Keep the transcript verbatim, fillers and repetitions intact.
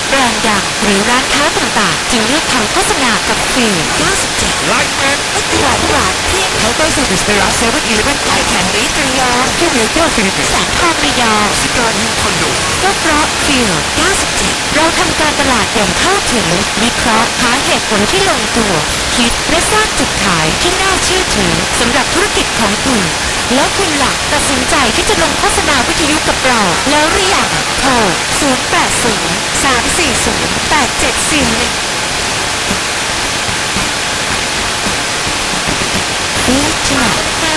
แบรนด์ดังหรือร้านค้าต่างๆจึงเลือกทำโฆษณากับฟิลเก้าสิบเจ็ดไลท์แมนไม่ตลาดตลาดที่เคาน์เตอร์เซอร์วิสในร้านเซเว่นอีเลฟเว่นไอแคนดี้ระยองที่วิลเจอร์ฟิลิปปินส์แสงทองระยองสกาฮิลคอนโดก็เพราะฟิลเก้าสิบเจ็ดเราทำการตลาดอย่างเข้าถึงวิเคราะห์หาเหตุผลที่ลงตัวคิดและสร้างจุดขายที่น่าเชื่อถือสำหรับธุรกิจของคุณแล้วคุณหลักตัดสินใจที่จะลงโฆษณาวิทยุกับเราแล้วหรือยังโทรศูนย์ แปด ศูนย์ สาม สี่ ศูนย์ แปด เจ็ด สี่ หนึ่ง